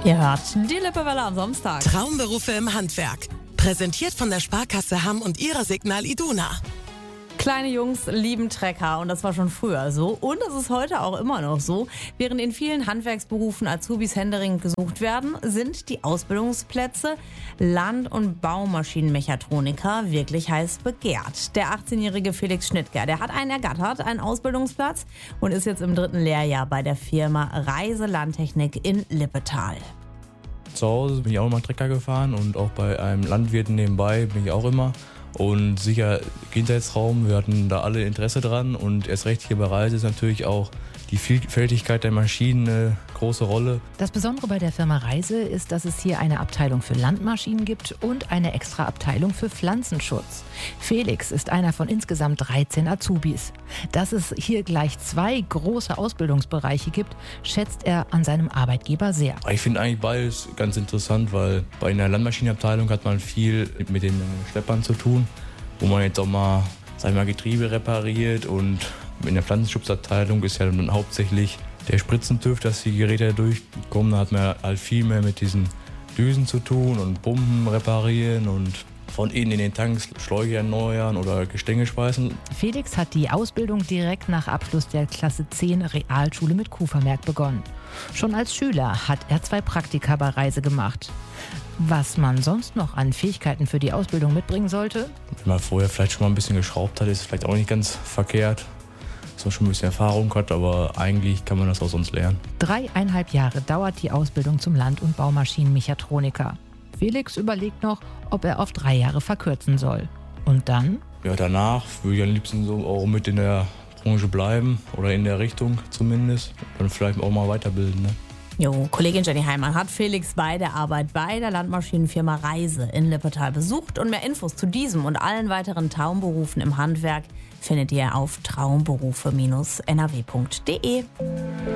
Ihr hört die Lippewelle am Samstag. Traumberufe im Handwerk. Präsentiert von der Sparkasse Hamm und ihrer Signal Iduna. Kleine Jungs lieben Trecker und das war schon früher so und es ist heute auch immer noch so. Während in vielen Handwerksberufen Azubis händeringend gesucht werden, sind die Ausbildungsplätze Land- und Baumaschinenmechatroniker wirklich heiß begehrt. Der 18-jährige Felix Schnittger, der hat einen ergattert, einen Ausbildungsplatz und ist jetzt im 3. Lehrjahr bei der Firma Reise Landtechnik in Lippetal. Zu Hause bin ich auch immer Trecker gefahren und auch bei einem Landwirt nebenbei bin ich auch immer. Und sicher Kindheitsraum, wir hatten da alle Interesse dran und erst recht hier bei Reise ist natürlich auch die Vielfältigkeit der Maschinen eine große Rolle. Das Besondere bei der Firma Reise ist, dass es hier eine Abteilung für Landmaschinen gibt und eine extra Abteilung für Pflanzenschutz. Felix ist einer von insgesamt 13 Azubis. Dass es hier gleich 2 große Ausbildungsbereiche gibt, schätzt er an seinem Arbeitgeber sehr. Ich finde eigentlich beides ganz interessant, weil bei einer Landmaschinenabteilung hat man viel mit den Schleppern zu tun, wo man jetzt auch mal, Getriebe repariert, und in der Pflanzenschutzabteilung ist ja dann hauptsächlich der Spritzentüff, dass die Geräte da durchkommen. Da hat man halt viel mehr mit diesen Düsen zu tun und Pumpen reparieren und von innen in den Tanks Schläuche erneuern oder Gestänge schweißen. Felix hat die Ausbildung direkt nach Abschluss der Klasse 10 Realschule mit Kuhvermerk begonnen. Schon als Schüler hat er 2 Praktika bei Reise gemacht. Was man sonst noch an Fähigkeiten für die Ausbildung mitbringen sollte? Wenn man vorher vielleicht schon mal ein bisschen geschraubt hat, ist vielleicht auch nicht ganz verkehrt. Dass man schon ein bisschen Erfahrung hat, aber eigentlich kann man das auch sonst lernen. 3,5 Jahre dauert die Ausbildung zum Land- und Baumaschinenmechatroniker. Felix überlegt noch, ob er auf 3 Jahre verkürzen soll. Und dann? Ja, danach würde ich am liebsten so auch mit in der Branche bleiben oder in der Richtung zumindest. Dann vielleicht auch mal weiterbilden. Ne? Jo, Kollegin Jenny Heimann hat Felix bei der Arbeit bei der Landmaschinenfirma Reise in Lippetal besucht und mehr Infos zu diesem und allen weiteren Traumberufen im Handwerk findet ihr auf traumberufe-nrw.de.